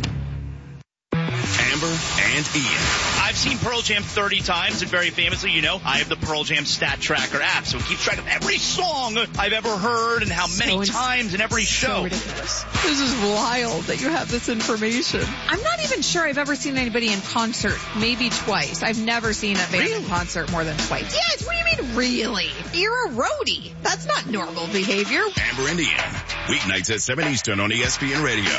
Amber and Ian.
I've seen Pearl Jam thirty times, and very famously, you know, I have the Pearl Jam Stat Tracker app, so it keeps track of every song I've ever heard and how many so times in every show.
So ridiculous. This is wild that you have this information. I'm not even sure I've ever seen anybody in concert, maybe twice. I've never seen a band really? in concert more than twice. Yes, what do you mean, really? You're a roadie. That's not normal behavior.
Amber and Ian, weeknights at seven Eastern on E S P N Radio.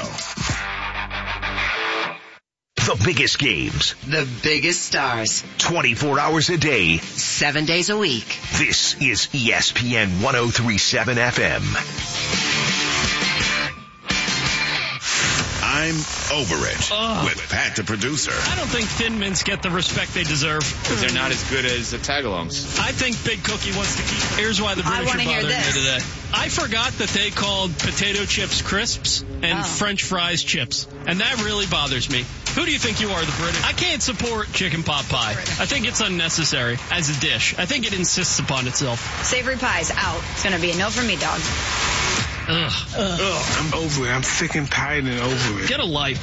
The biggest games.
The biggest stars.
twenty-four hours a day.
Seven days a week.
This is E S P N ten thirty-seven F M.
I'm time, Over It,
Ugh.
with Pat the producer.
I don't think Thin Mints get the respect they deserve.
Because they're not as good as the Tagalongs.
I think Big Cookie wants to keep. Here's why the
I
British are
wanna hear
bothering me
this.
today. I forgot that they called potato chips crisps and
Oh.
French fries chips, and that really bothers me. Who do you think you are, the British? I can't support chicken pot pie. I think it's unnecessary as a dish. I think it insists upon itself.
Savory pies out. It's going to be a no for me, dog.
Ugh.
Ugh, I'm over it. I'm sick and tired and over it.
Get a life.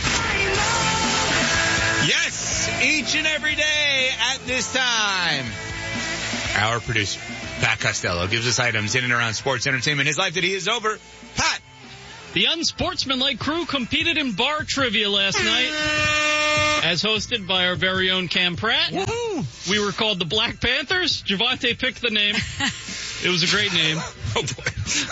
Yes, each and every day at this time. Our producer, Pat Costello, gives us items in and around sports, entertainment, his life that he is over. Pat.
The unsportsmanlike crew competed in bar trivia last night, as hosted by our very own Cam Pratt.
Woo-hoo.
We were called the Black Panthers. Javante picked the name. It was a great name.
Oh, boy.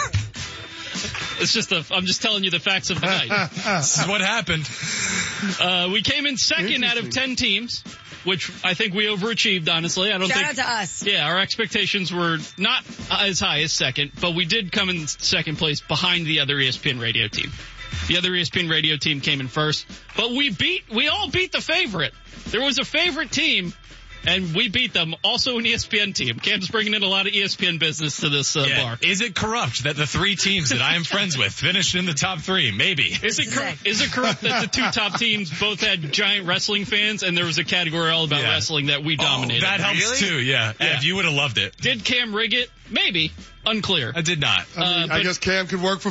It's just a, I'm just telling you the facts of the night.
This is what happened.
Uh, we came in second out of ten teams, which I think we overachieved, honestly. I don't
Shout
think.
out to us.
Yeah, our expectations were not as high as second, but we did come in second place behind the other E S P N radio team. The other E S P N radio team came in first, but we beat, we all beat the favorite. There was a favorite team, and we beat them. Also an E S P N team. Cam's bringing in a lot of E S P N business to this uh,
Yeah.
bar.
Is it corrupt that the three teams that I am friends with finished in the top three? Maybe.
Is it, cor- is it correct that the two top teams both had giant wrestling fans, and there was a category all about
Yeah.
wrestling that we dominated?
Oh, that helps
Really?
too, yeah.
Yeah.
If you would have loved it.
Did Cam rig it? Maybe. Unclear.
I did not.
I, mean,
Uh,
I
but-
guess Cam could work for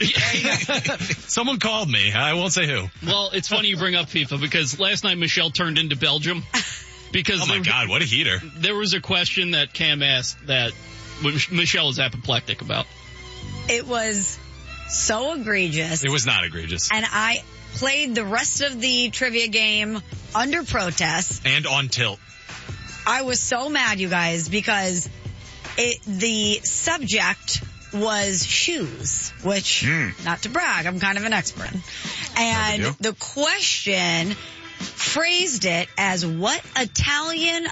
FIFA.
Someone called me. I won't say who.
Well, it's funny you bring up FIFA because last night Michelle turned into Belgium. Because
Oh my
there,
God, what a heater.
there was a question that Cam asked that Michelle was apoplectic about.
It was so egregious.
It was not egregious.
And I played the rest of the trivia game under protest.
And on tilt.
I was so mad, you guys, because it, the subject was shoes, which,
Mm.
not to brag, I'm kind of an expert in.
No
And
big
the question phrased it as what Italian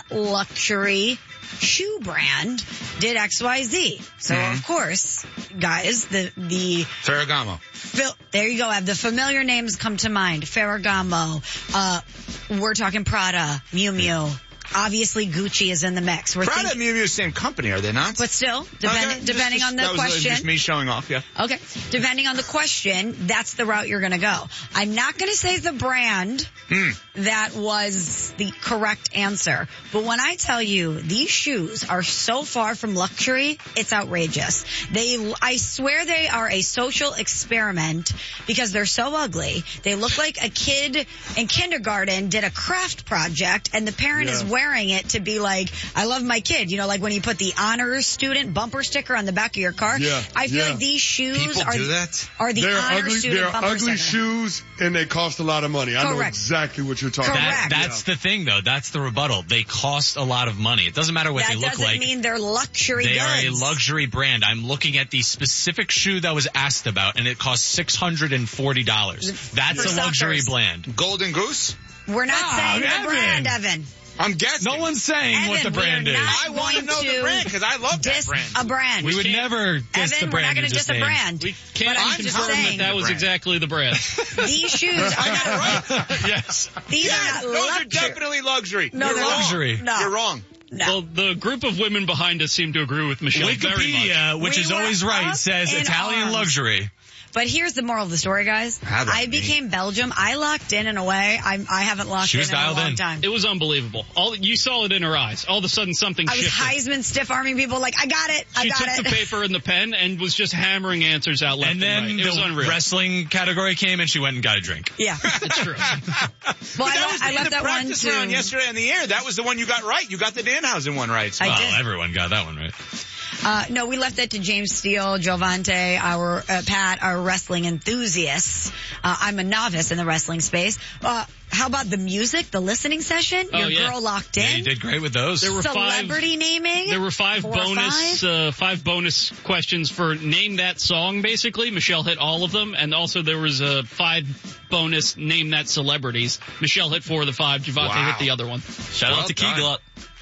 luxury shoe brand did X Y Z? So,
Mhm.
of course, guys, the, the,
Ferragamo.
Phil, there you go. The familiar names come to mind. Ferragamo. Uh, we're talking Prada, Miu Miu. Obviously, Gucci is in the mix. We're
Prada
thinking,
and Miu Miu, same company, are they not?
but still, depend,
Okay,
depending
just-
on the
that was, uh,
question.
just me showing off, yeah.
Okay. Depending on the question, that's the route you're going to go. I'm not going to say the brand
Hmm.
that was the correct answer. But when I tell you these shoes are so far from luxury, it's outrageous. They, I swear they are a social experiment because they're so ugly. They look like a kid in kindergarten did a craft project and the parent
Yeah.
is wearing it to be like, I love my kid. You know, like when you put the honor student bumper sticker on the back of your car.
Yeah,
I feel
yeah.
like these shoes
People
are,
do that?
are the
They're
honor
ugly,
student
they're
bumper
ugly
sticker.
shoes, and they cost a lot of money. I know
Correct.
exactly what you're talking
Correct.
about.
That, that's the thing, though. That's the rebuttal. They cost a lot of money. It doesn't matter what
That
they look
doesn't
like.
mean they're luxury
They
goods.
are a luxury brand. I'm looking at the specific shoe that was asked about, and it cost six hundred forty dollars. That's
For
a luxury
suckers.
brand. Golden Goose?
We're not
Ah,
saying
Evan.
the brand, Evan.
I'm guessing. No one's saying
Evan,
what the brand
we are
is.
not
I want to
going
know the
to
brand because I love that
diss
brand.
a brand.
We would never diss
Evan,
the brand.
we're not going
you
to
just
diss a
named.
brand.
We can't
but I'm just
confirm
saying,
that that was
brand.
exactly the brand.
these shoes are not,
Yes.
these
Yes,
are not
those
luxury.
are definitely luxury.
No,
You're
they're
wrong.
not.
Luxury.
No.
You're wrong.
No.
Well, the group of women behind us seem to agree with Michelle very much.
Wikipedia, which
We
is
were
always right,
up
says
in
Italian
arms.
luxury.
But here's the moral of the story, guys.
How about
I
me?
became Belgium. I locked in in a way I, I haven't locked
She was
in in a
dialed
long
in.
time.
It was unbelievable. All you saw it in her eyes. All of a sudden, something
I was
shifted.
Heisman stiff arming people like, I got it. I
She
got
took
it.
the paper and the pen and was just hammering answers out left
And
and,
then
right. It was
the
unreal.
wrestling category came and she went and got a drink.
Yeah.
It's true.
Well,
But
I,
that
le-
was
I
in
left
the
that one
practice
to...
round yesterday on the air. That was the one you got right. You got the Danhausen one right. So.
I
Well,
did.
everyone got that one right.
Uh, no, we left that to James Steele, Giovante, our, uh, Pat, our wrestling enthusiasts. Uh, I'm a novice in the wrestling space. Uh, how about the music, the listening session?
Oh,
Your
yeah.
girl locked
Yeah, you
in?
did great with those.
There were
Celebrity
five,
naming?
There were five
Four or
bonus,
five?
uh, five bonus questions for name that song, basically. Michelle hit all of them. And also there was uh, five bonus name that celebrities. Michelle hit four of the five. Javante
Wow.
hit the other one. Shout
Well
out to
done.
Keeglut.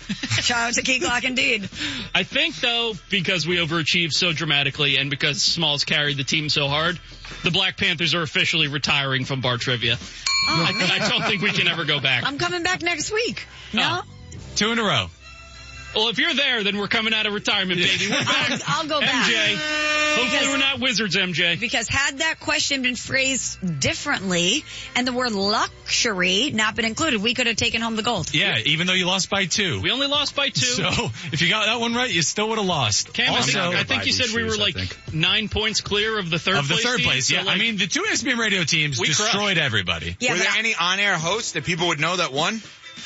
Shout out to Key Glock indeed.
I think, though, because we overachieved so dramatically and because Smalls carried the team so hard, the Black Panthers are officially retiring from Bar Trivia.
Oh,
I, I don't think we can ever go back.
I'm coming back next week. No?
Oh.
Two in a row.
Well, if you're there, then we're coming out of retirement, baby. We're back.
I'll, I'll go back.
M J. Hopefully
Because-
we're not wizards, M J.
Because had that question been phrased differently and the word luxury not been included, we could have taken home the gold.
Yeah, even though you lost by two.
We only lost by two.
So if you got that one right, you still would have lost.
Cam, I think,
Also,
I think you said we were like nine points clear of the third
of the
place
third
team,
place,
so
yeah.
like,
I mean, the two S B M radio teams
We
destroyed
crushed.
everybody.
Yeah,
Were
but
there
I-
any on-air hosts that people would know that won?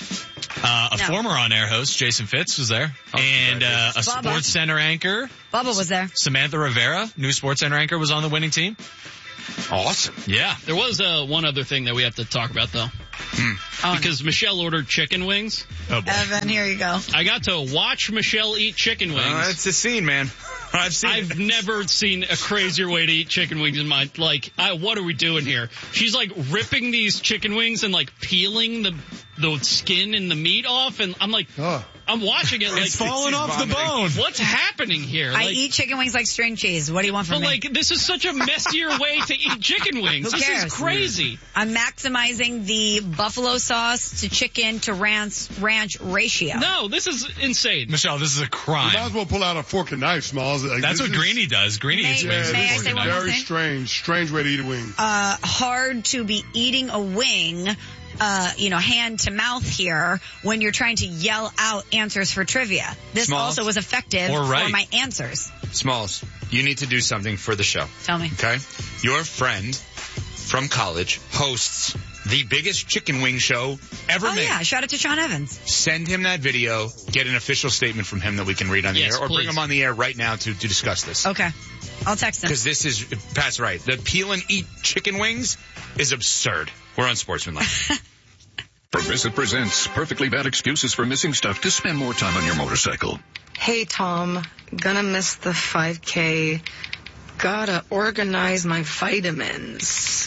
Uh, a
No.
former on-air host, Jason Fitz, was there. and uh, a
Bubba.
Sports Center anchor,
Bubba was there.
Samantha Rivera, new Sports Center anchor, was on the winning team.
Awesome.
Yeah.
There was uh, one other thing that we have to talk about, though.
Oh,
Because Michelle ordered chicken wings.
Oh, boy.
Evan, here you go.
I got to watch Michelle eat chicken wings.
Uh, it's a scene, man. I've seen
I've
it.
never seen a crazier way to eat chicken wings in my, like, I, what are we doing here? She's like ripping these chicken wings and like peeling the, the skin and the meat off. And I'm like,
Oh.
I'm watching it like,
It's falling off the bone.
what's happening here?
I
Like,
eat chicken wings like string cheese. What do you want from
but
me?
like, this is such a messier way to eat chicken wings.
Who
This
cares?
is crazy.
I'm maximizing the buffalo sauce to chicken to ranch, ranch ratio.
No, this is insane.
Michelle, this is a
You
crime.
might as well pull out a fork and knife, Smalls. Like,
That's
this
what
is-
Greeny does. Greeny
May-
eats wings with
may
a
I
fork
say
and
one
knife.
more
Very
thing?
strange, strange way to eat a wing.
Uh, hard to be eating a wing, uh, you know, hand to mouth here when you're trying to yell out answers for trivia. This
Small
also was effective
or right.
for my answers.
Smalls, you need to do something for the show.
Tell me.
Okay? Your friend from college hosts the biggest chicken wing show ever
Oh
made.
yeah, shout out to Sean Evans.
Send him that video, get an official statement from him that we can read on the
Yes,
air, or
please.
bring him on the air right now to, to discuss this.
Okay. I'll text him.
Because this is, Pat's right, the peel and eat chicken wings is absurd. We're on Sportsmanlike.
Progressive presents perfectly bad excuses for missing stuff to spend more time on your motorcycle.
Hey, Tom. Gonna miss the five K. Gotta organize my vitamins.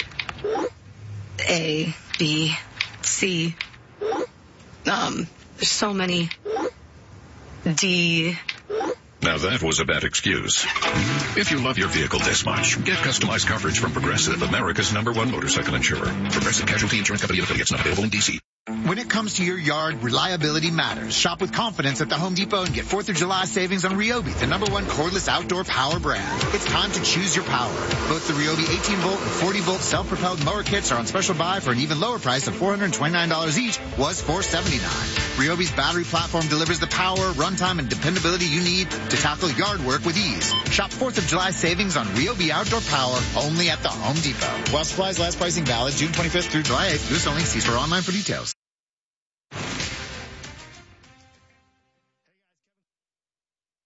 A, B, C. Um, there's so many. D.
Now that was a bad excuse. If you love your vehicle this much, get customized coverage from Progressive, America's number one motorcycle insurer. Progressive Casualty Insurance Company and affiliates, not available in D C.
When it comes to your yard, reliability matters. Shop with confidence at the Home Depot and get fourth of July savings on Ryobi, the number one cordless outdoor power brand. It's time to choose your power. Both the Ryobi eighteen volt and forty volt self-propelled mower kits are on special buy for an even lower price of four hundred twenty-nine dollars each, was four hundred seventy-nine dollars. Ryobi's battery platform delivers the power, runtime, and dependability you need to tackle yard work with ease. Shop fourth of July savings on Ryobi outdoor power only at the Home Depot. While supplies last, pricing valid June twenty-fifth through July eighth. This only. See store online for details.